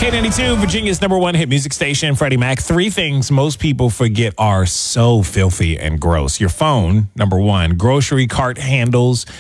K92, Virginia's number one hit music station, Freddie Mac. Three things most people forget are so filthy and gross. Your phone, number one. Grocery cart handles